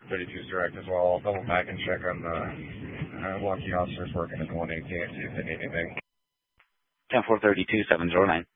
32's direct as well. I'll double back and check on the walkie officers working at the 118 and see if they need anything. 10-432-709.